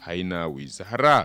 haina wizara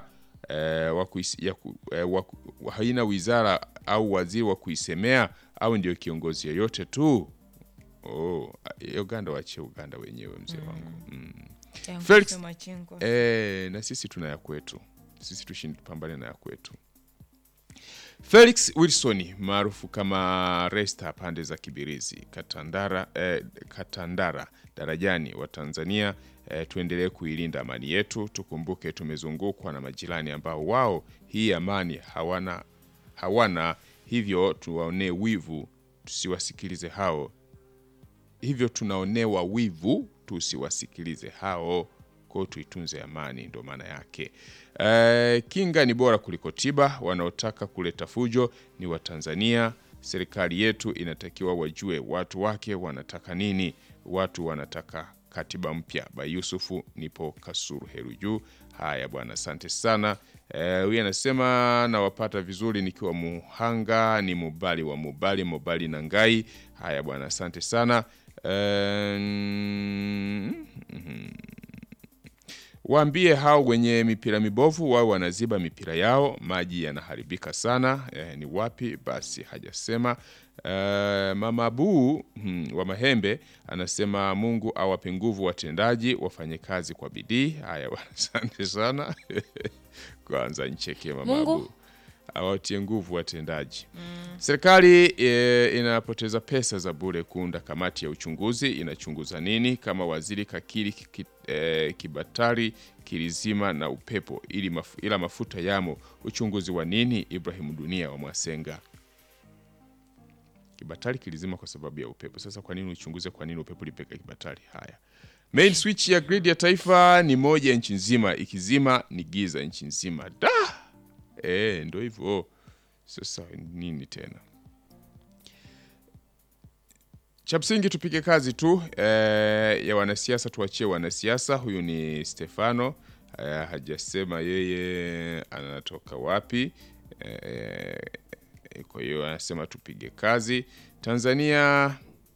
haina wizara au waziri wa kuisemea, au ndio kiongozi yoyote tu? Uganda wache Uganda wenyewe mzee wangu. Felix, na sisi tuna ya kwetu. Sisi tushindane na ya kwetu. Felix Wilson maarufu kama Resta pande za Kibirizi, Katandara Darajani wa Tanzania, tuendelee kuilinda amani yetu. Tukumbuke tumezungukwa na majirani ambao wao hii amani hawana, hivyo tuwaonee wivu, tusiwasikilize hao. Hivyo tunaonewa wivu, tusiwasikilize hao. Kwa tuitunze amani, ndo maana yake. Kinga ni bora kuliko tiba. Wanaotaka kuleta fujo ni wa Tanzania. Serikali yetu inatakiwa wajue watu wake wanataka nini. Watu wanataka katiba mpya. Ba Yusufu, nipo Kasuru Heruju. Haya bwana, asante sana. Huyu anasema nawapata vizuri nikiwa Muhanga, ni Mubali na Ngai. Haya bwana, asante sana. Waambie hao wenye mipira mibovu wao wanaziba mipira yao, maji yanaharibika sana. Ni wapi? Basi hajasema. Mama Abu wa Mahembe anasema Mungu awape nguvu watendaji, wafanye kazi kwa bidii. Haya bwana, asante sana. Kwanza nicheke Mama Abu. Awatie nguvu watendaji. Serikali inapoteza pesa za bure kuunda kamati ya uchunguzi. Inachunguza nini? Kama waziri kakiri Kibatari kilizima na upepo ila mafuta yamo, uchunguzi wa nini? Ibrahim Dunia wa Mwasenga. Kibatari kilizima kwa sababu ya upepo. Sasa kwa nini uchunguze kwa nini upepo lipeka Kibatari? Haya. Main switch ya grid ya taifa ni moja nchi nzima, ikizima ni giza nchi nzima. Ndio hivyo. Sasa nini tena? Cha msingi tupige kazi tu. Ya wanasiasa tuachie wanasiasa. Huyu ni Stefano. Hajasema yeye anatoka wapi. Kwa hiyo anasema tupige kazi. Tanzania.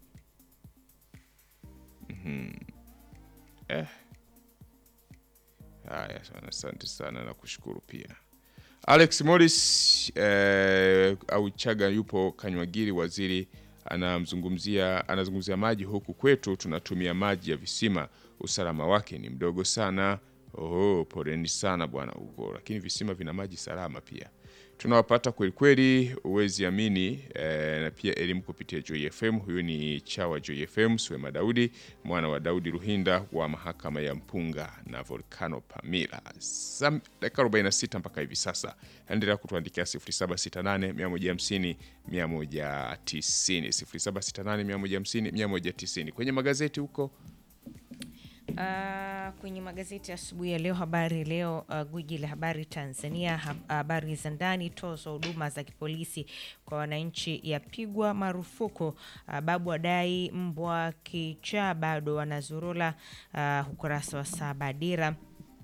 Haya, asante sana na kushukuru pia. Alex Morris au Chaga yupo Kanywagiri, waziri anazungumzia maji. Huku kwetu tunatumia maji ya visima, usalama wake ni mdogo sana. Poreni sana bwana huko, lakini visima vina maji salama pia. Tunawapata kweli kweli, uwezi amini. Na pia elimu kupitia Joy FM. Huyu ni Chawa Joy FM, Swema Daudi, mwana wa Daudi Ruhinda wa mahakama ya Mpunga na Volcano Pamila. Dakika 46 mpaka hivi sasa. Endelea kutuandikia 0768 150 190, 0768 150 190. Kwenye magazeti huko. Kwenye magazeti asubuhi ya leo, habari leo, gwiji la habari Tanzania, habari za ndani, tozo huduma za kipolisi kwa wananchi yapigwa marufuku. Babu adai mbwa kichaa bado wanazurula. Ukurasa wa 7. Dira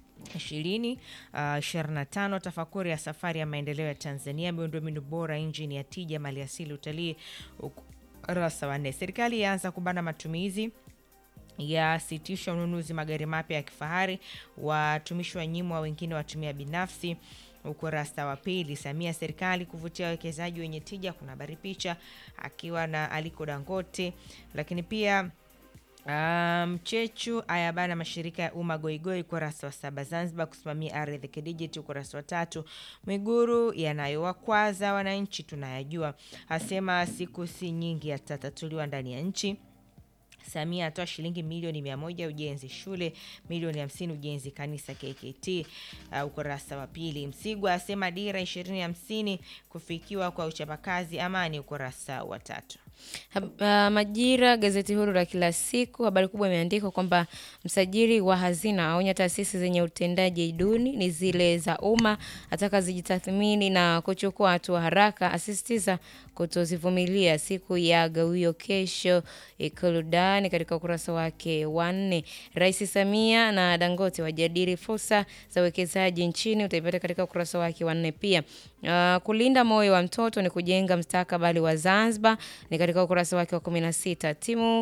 2025 tafakuri ya safari ya maendeleo ya Tanzania, miundombinu bora, injini ya tija, maliasili, utalii. Ukurasa wa 4. Serikali yaanza kubana matumizi ya sitisha ununuzi magari mapya ya kifahari, watumishi wa nyimwa wengine watumia binafsi. Ukurasa wa 2. Samia serikali kuvutia wawekezaji wenye tija, kuna habari picha akiwa na Aliko Dangote. Lakini pia Mchechu ayabana mashirika ya umma goigoi, ukurasa wa 7. Zanzibar kusimamia ardhi kidijiti, ukurasa wa 3. Mwiguru yanayowakwaza wananchi tunayajua, asema siku si nyingi yatatatuliwa ndani ya nchi. Samia atoa shilingi milioni 100 ujenzi shule, milioni 50 ujenzi kanisa KKT. Ukurasa wa 2. Msigwa asema dira 2050 kufikiwa kwa uchapakazi amani, ukurasa wa 3. Majira, gazeti huru la kila siku, habari kubwa imeandikwa kwamba msajili wa hazina aonya taasisi zenye utendaji duni ni zile za umma, ataka zijitathmini na kuchukua hatua haraka, asisitiza kutozivumilia siku ya gawio kesho Ikoludani. Katika ukurasa wake wa 4. Rais Samia na Dangote wajadili fursa za uwekezaji nchini, utaipata katika ukurasa wake wa 4 pia. Kulinda moyo wa mtoto ni kujenga mustakabali wa Zanzibar, ni katika ukurasa wake wa 16. Timu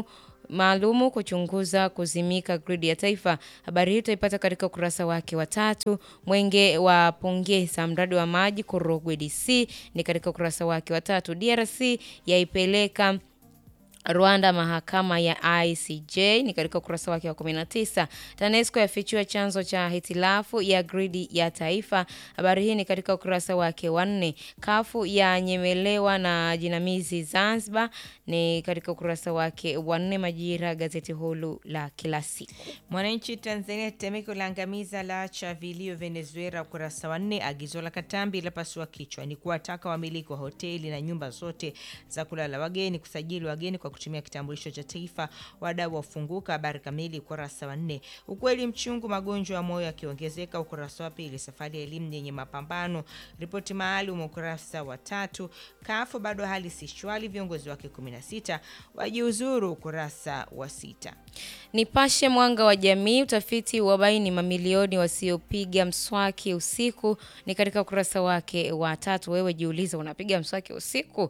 maalumu kuchunguza kuzimika gridi ya taifa. Habari hii utaipata katika ukurasa wake wa 3. Mwenge wa pongeza mradi wa maji Korogwe DC ni katika ukurasa wake wa 3. DRC yaipeleka Rwanda mahakama ya ICJ ni katika ukurasa wake wa 19. TANESCO yafichua chanzo cha hitilafu ya gridi ya taifa. Habari hii ni katika ukurasa wake wa 4. Kafu ya nyemelewa na jinamizi Zanzibar ni katika ukurasa wake wa 4. Majira gazeti huru la kila siku. Mwananchi Tanzania tetemeko la angamiza la cha vilio Venezuela ukurasa wa 4. Agizo la Katambi la pasua kichwa ni kuwataka wamiliki wa hoteli na nyumba zote za kulala wageni kusajili wageni kwa kutumia kitambulisho cha taifa. Wadau wafunguka. Habari kamili ukurasa wa 4. Ukweli mchungu magonjwa ya moyo yakiongezeka ukurasa wa 2. Safari ya elimu yenye mapambano ripoti maalum ukurasa wa 3. Kafu bado hali si shwari viongozi wake 16 wajiuzuru ukurasa wa 6. Nipashe mwanga wa jamii utafiti wabaini mamilioni wasiopiga mswaki usiku ni katika ukurasa wake wa 3. Wewe jiuliza unapiga mswaki usiku?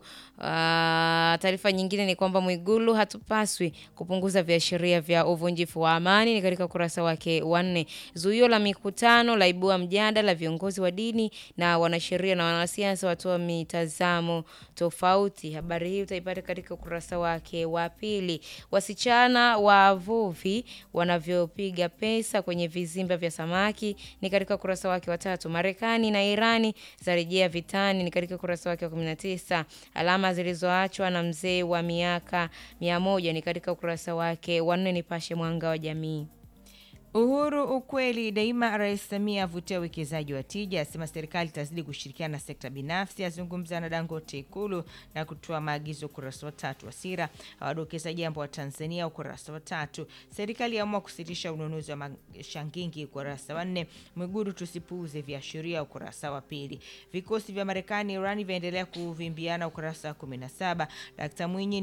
Taarifa nyingine ni kwamba Mwigulu hatupaswi kupunguza viashiria vya uvunjifu wa amani ni katika ukurasa wake wa 4. Zuio la mikutano laibua mjadala, viongozi wa dini na wanasheria na wanasiasa watoa mitazamo tofauti. Habari hii utaipata katika ukurasa wake wa 2. Wasichana wavuvi wanavyopiga pesa kwenye vizimba vya samaki ni katika ukurasa wake wa 3. Marekani na Irani zarejea vitani ni katika ukurasa wake wa 19. Alama zilizoachwa na mzee wa miaka 100 ni katika ukurasa wake wa 4. Nipashe mwanga wa jamii. Uhuru ukweli daima. Rais Samia avutia uwekezaji wa tija, asema serikali itazidi kushirikiana na sekta binafsi, azungumza na Dangote Ikulu na kutoa maagizo ukurasa wa 3. Wasira awadokeza jambo wa Tanzania ukurasa wa 3. Serikali yaamua kusitisha ununuzi wa mashangingi ukurasa wa 4. Mwigulu tusipuuze viashiria ukurasa wa 2. Vikosi vya Marekani Irani vyaendelea kuvimbiana ukurasa wa 17. Dkt. Mwinyi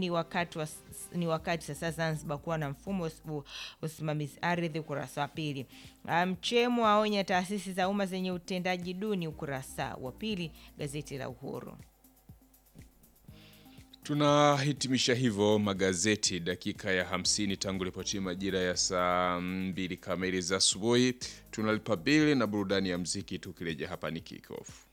ni wakati sasa Zanzibar kuwa na mfumo usimamizi ardhi ukurasa wa 2. Mchemo aonya taasisi za umma zenye utendaji duni ukurasa wa 2. Gazeti la Uhuru. Tunahitimisha hivyo magazeti dakika ya 50 tangu ripoti majira ya saa 2 kamili za asubuhi. Tunalipa bili na burudani ya muziki tukirejea hapa ni kick off.